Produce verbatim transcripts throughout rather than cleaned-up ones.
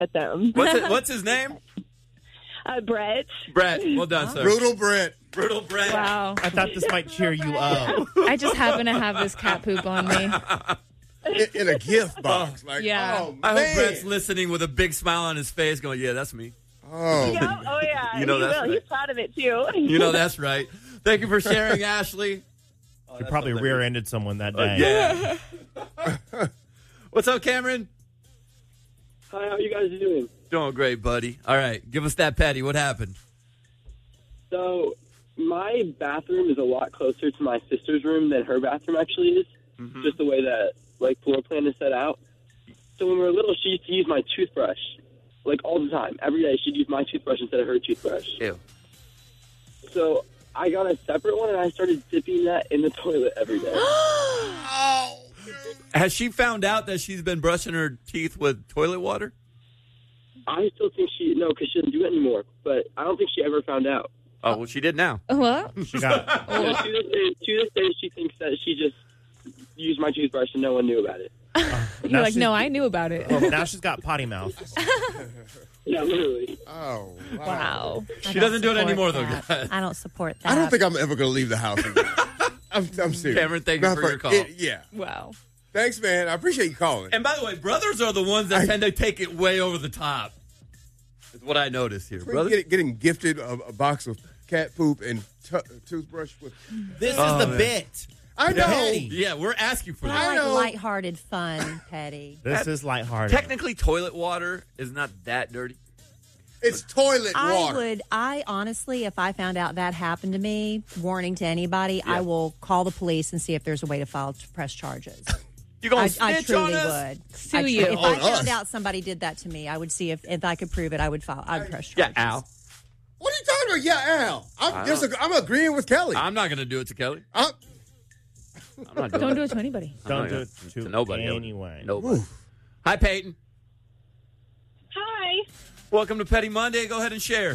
at them. What's, it, what's his name? Uh, Brett. Brett. Well done, sir. Brutal Brett. Brutal Brett. Wow. I thought this might cheer you up. I just happen to have this cat poop on me. In, in a gift box. Like, Yeah. oh, I man. hope Brett's listening with a big smile on his face going, yeah, that's me. Oh, Yeah, oh, yeah. You know he that's will. right. He's proud of it, too. You know that's right. Thank you for sharing, Ashley. Oh, You probably hilarious. rear-ended someone that Uh, day. yeah. What's up, Cameron? Hi, how you guys doing? Doing great, buddy. All right, give us that patty. What happened? So, my bathroom is a lot closer to my sister's room than her bathroom actually is. Mm-hmm. Just the way that, like, floor plan is set out. So when we were little, she used to use my toothbrush, like, all the time. Every day, she'd use my toothbrush instead of her toothbrush. Ew. So I got a separate one, and I started dipping that in the toilet every day. Has she found out that she's been brushing her teeth with toilet water? I still think she, no, because she doesn't do it anymore. But I don't think she ever found out. Oh, well, she did now. What? She got So to, this day, to this day, she thinks that she just used my toothbrush and no one knew about it. You're Now like, she's- no, I knew about it. well, now she's got potty mouth. Yeah, literally. oh, wow. Wow. She doesn't do it anymore, though, that. guys. I don't support that. I don't think I'm ever going to leave the house again. I'm, I'm serious. Cameron, thank you Not for your call. it- yeah. Wow. Thanks, man. I appreciate you calling. And by the way, brothers are the ones that I- tend to take it way over the top. Is what I noticed here, brother. Getting, getting gifted a, a box of cat poop and t- toothbrush with. This Oh, is the man. bit. I know. Petty. Yeah, we're asking for But that. I like know. lighthearted fun, Petty. This is lighthearted. Technically, toilet water is not that dirty. It's toilet I water. would, I honestly, if I found out that happened to me, warning to anybody, I will call the police and see if there's a way to file to press charges. You gonna I, snitch I truly on us? would. Sue I tr- you. If On I found us. out somebody did that to me, I would see if, if I could prove it. I would file. I'd press Yeah, charges. Al. What are you talking about? Yeah, Al. I I'm, just, don't- I'm agreeing with Kelly. I'm not going to do it to Kelly. I'm- I'm not doing Don't do it to anybody. I'm Don't not do gonna- it to nobody. anyway. Nobody. Hi, Peyton. Hi. Welcome to Petty Monday. Go ahead and share.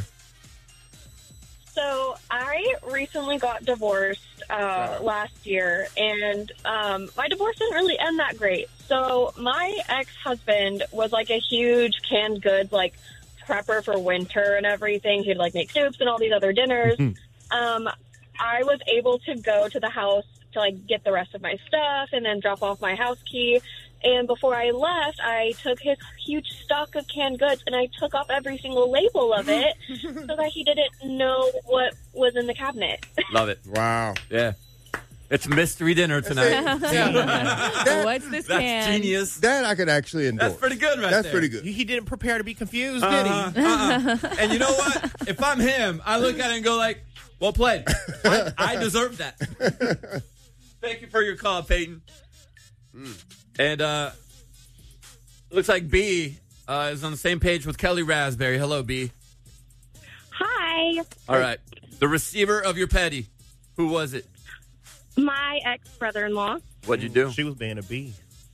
So I recently got divorced uh, last year, and um, my divorce didn't really end that great. So my ex-husband was like a huge canned goods, like prepper for winter and everything. He'd like make soups and all these other dinners. um, I was able to go to the house to like get the rest of my stuff and then drop off my house key. And before I left, I took his huge stock of canned goods and I took off every single label of it so that he didn't know what was in the cabinet. Love it. wow. Yeah. It's mystery dinner tonight. That, What's this That's can? genius. that I could actually endorse. That's pretty good right That's there. pretty good. He didn't prepare to be confused, Uh-huh, did he? uh-uh. And you know what? If I'm him, I look at it and go like, well played. I, I deserve that. Thank you for your call, Peyton. And uh looks like B uh, is on the same page with Kelly Raspberry. Hello, B. Hi. All right. The receiver of your petty. Who was it? My ex-brother-in-law. What'd you do? She was being a bee.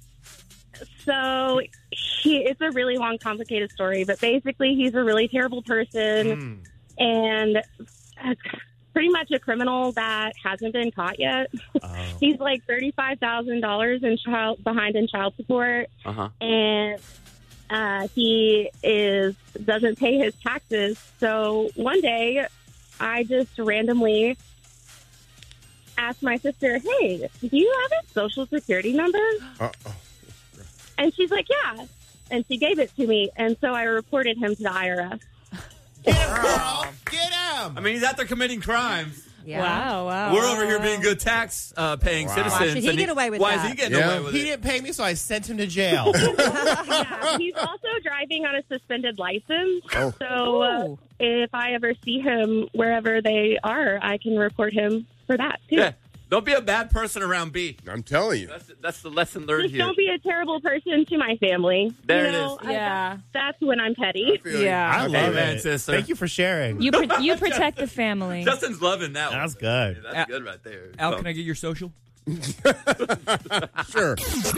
So he, it's a really long, complicated story, but basically he's a really terrible person and uh, pretty much a criminal that hasn't been caught yet. Oh. He's like thirty-five thousand dollars in child behind in child support, Uh-huh. and uh, he is doesn't pay his taxes. So one day, I just randomly asked my sister, "Hey, do you have his social security number?" Uh-oh. And she's like, "Yeah," and she gave it to me, and so I reported him to the I R S. Get him, girl! Get him! I mean, he's out there committing crimes. Yeah. Wow, wow. We're over here being good tax uh, paying Wow. citizens. Why should he and get away with why that? is he getting Yeah. away with He it? didn't pay me, so I sent him to jail. Yeah, he's also driving on a suspended license. Oh. So uh, Ooh. if I ever see him wherever they are, I can report him for that too. Yeah. Don't be a bad person around B. I'm telling you. That's, that's the lesson learned Just here. don't be a terrible person to my family. There you it know, is. I- Yeah. that's when I'm petty. Feel you. Yeah. I feel love you. Amen, it. sister. Thank you for sharing. You pro- you protect the family. Justin's loving that one. That's good. Yeah, that's good right there. Al, So- can I get your social? Sure.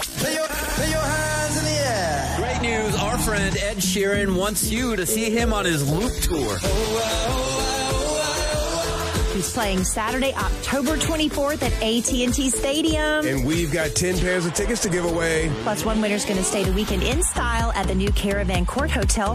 Great news. Our friend Ed Sheeran wants you to see him on his Loop Tour. He's playing Saturday, October twenty-fourth at A T and T Stadium. And we've got ten pairs of tickets to give away. Plus, one winner's going to stay the weekend in style at the new Caravan Court Hotel